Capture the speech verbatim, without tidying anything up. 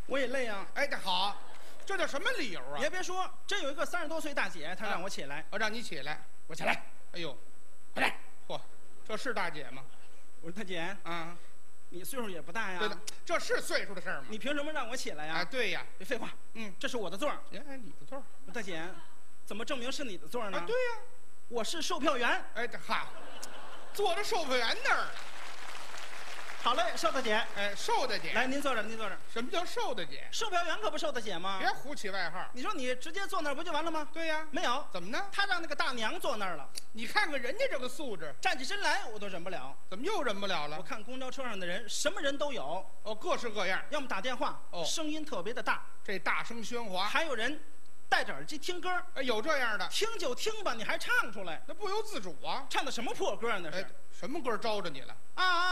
我也累啊。 哎，这好，这叫什么理由啊？ 你还别说，真有一个三十多岁大姐，她让我起来， 我让你起来， 我起来。 哎呦，快来！嚯，这是大姐吗？ 我说大姐， 啊， 你岁数也不大呀， 对的，这是岁数的事儿吗？ 你凭什么让我起来呀？ 啊，对呀， 别废话， 嗯， 这是我的座儿。 哎，你的座儿我说大姐，怎么证明是你的座儿呢？ 啊，对呀， 我是售票员。 哎，这哈，坐着售票员那儿。 好嘞，邵大姐， 哎，瘦大姐， 来，您坐这儿，您坐这儿。 什么叫瘦大姐？ 售票员可不瘦大姐吗？ 别胡起外号。 你说你直接坐那儿不就完了吗？ 对呀， 没有， 怎么呢？ 他让那个大娘坐那儿了， 你看看人家这个素质， 站起身来我都忍不了。 怎么又忍不了了？ 我看公交车上的人，什么人都有， 哦，各式各样， 要么打电话， 哦声音特别的大， 这大声喧哗， 还有人戴着耳机听歌， 哎，有这样的， 听就听吧，你还唱出来， 那不由自主啊。 唱的什么破歌啊？那哎是， 什么歌招着你了？ 啊啊！